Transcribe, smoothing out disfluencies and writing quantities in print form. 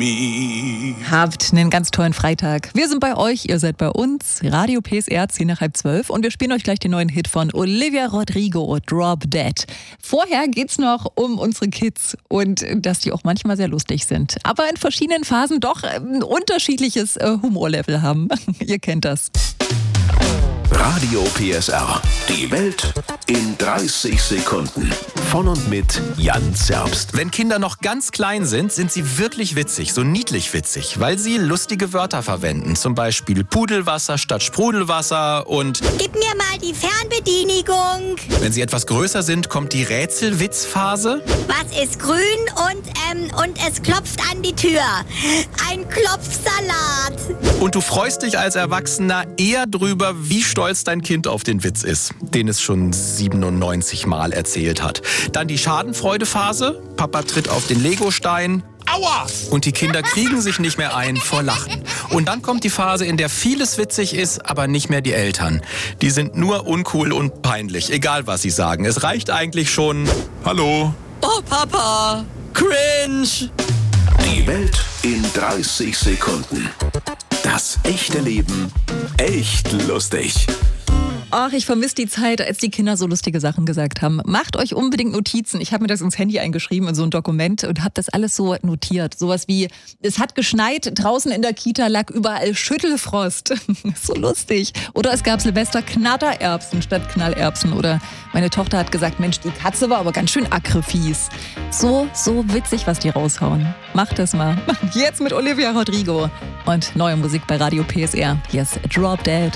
me. Habt einen ganz tollen Freitag. Wir sind bei euch, ihr seid bei uns. Radio PSR 10:30 und wir spielen euch gleich den neuen Hit von Olivia Rodrigo, Drop Dead. Vorher geht's noch um unsere Kids und dass die auch manchmal sehr lustig sind, aber in verschiedenen Phasen doch ein unterschiedliches Humorlevel haben. Ihr kennt das. Radio PSR. Die Welt in 30 Sekunden. Von und mit Jan Zerbst. Wenn Kinder noch ganz klein sind, sind sie wirklich witzig, so niedlich witzig, weil sie lustige Wörter verwenden. Zum Beispiel Pudelwasser statt Sprudelwasser und Gib mir mal die Fernbedienigung. wenn sie etwas größer sind, kommt die Rätselwitzphase. Was ist grün und es klopft an die Tür? Ein Klopfsalat. Und du freust dich als Erwachsener eher drüber, wie stolz dein Kind auf den Witz ist, den es schon 97 Mal erzählt hat. Dann die Schadenfreudephase. Papa tritt auf den Legostein. Aua! Und die Kinder kriegen sich nicht mehr ein vor Lachen. Und dann kommt die Phase, in der vieles witzig ist, aber nicht mehr die Eltern. Die sind nur uncool und peinlich, egal was sie sagen. Es reicht eigentlich schon: Hallo. Oh, Papa. Cringe. Die Welt in 30 Sekunden. Das echte Leben echt lustig. Ach, ich vermisse die Zeit, als die Kinder so lustige Sachen gesagt haben. Macht euch unbedingt Notizen. Ich habe mir das ins Handy eingeschrieben in so ein Dokument und habe das alles so notiert. Sowas wie: Es hat geschneit, draußen in der Kita lag überall Schüttelfrost. So lustig. Oder es gab Silvester Knattererbsen statt Knallerbsen. Oder meine Tochter hat gesagt: Mensch, die Katze war aber ganz schön aggrefies. So witzig, was die raushauen. Macht das mal. Jetzt mit Olivia Rodrigo und neue Musik bei Radio PSR. Hier ist Drop Dead.